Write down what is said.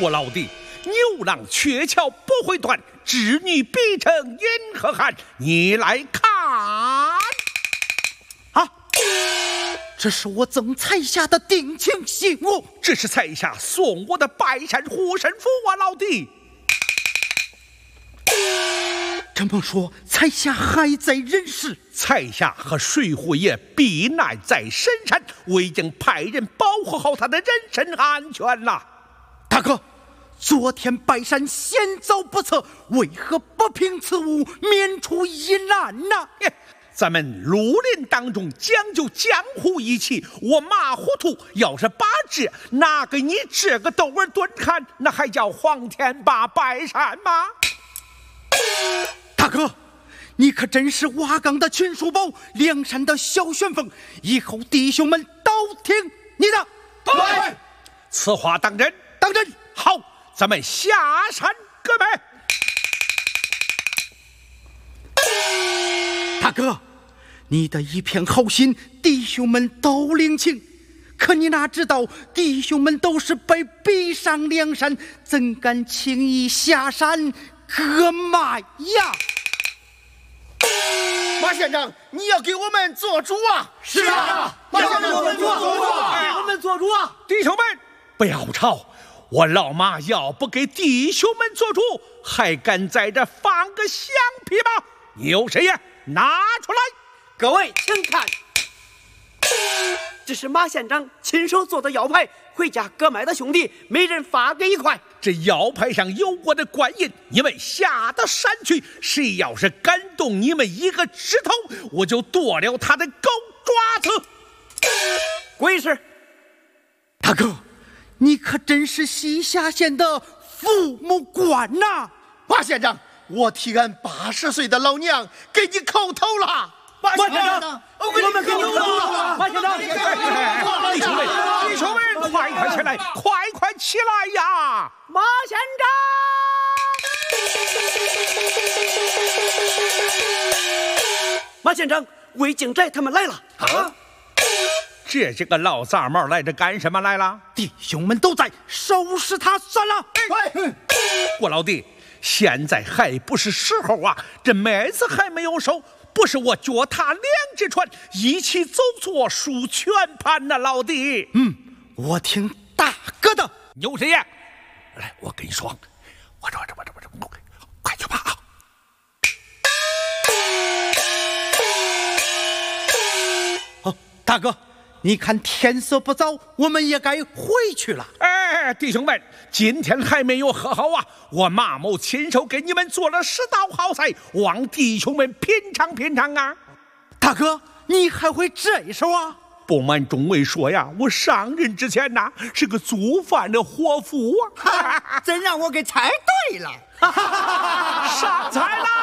我老弟，牛郎鹊桥不会断，织女必成银河汉。你来看啊！这是我赠彩霞的定情信物， 这是彩霞送我的拜山护身符啊，老弟。 这么说，彩霞还在人世？ 彩霞和水虎爷避难在深山，我已经派人保护好他的人身安全了。 大哥，昨天拜山先走不测，为何不凭此物免除一难呢？ 咱们绿林当中讲究江湖义气，我马虎兔要是把这拿给你这个窦尔敦看，那还叫黄天霸拜山吗？ 大哥，你可真是瓦岗的秦叔宝，梁山的小旋风，以后弟兄们都听你的。 对，此话当真？ 当真。 好，咱们下山哥们。 大哥，你的一片好心，弟兄们都领情。可你哪知道，弟兄们都是被逼上梁山，怎敢轻易下山割脉呀？ 马县长，你要给我们做主啊！ 是啊， 马县长，给我们做主啊！ 给我们做主啊！ 弟兄们，不要吵！我老马要不给弟兄们做主，还敢在这放个响屁吗？牛师爷，拿出来！ 各位请看，这是马县长亲手做的腰牌，回家割脉的兄弟每人发给1块。 这腰牌上有我的官印，你们下到山去，谁要是敢动你们一个指头，我就剁了他的狗爪子。 归是。 大哥，你可真是西夏县的父母官呐！ 马县长，我替俺80岁的老娘给你叩头了。 马县长，我们给你做主了。马县长， 弟兄们，快起来，快起来呀！ 马县长，马县长，魏景斋他们来了啊！ 这几个老杂毛来这干什么来了？ 弟兄们都在，收拾他算了。 郭老弟，现在还不是时候啊！这麦子还没有收，不是我脚踏2只船，一起走错输全盘呐，老弟。 我听大哥的。 牛师爷，来，我跟你说，我这，快去吧啊！ 哦，大哥，你看天色不早，我们也该回去了。 哎，弟兄们，今天还没有喝好啊！我马某亲手给你们做了10道好菜，望弟兄们品尝品尝啊！ 大哥，你还会这手啊？ 不瞒众位说呀，我上任之前呐，是个做饭的伙夫啊！ 真让我给猜对了。 上菜啦！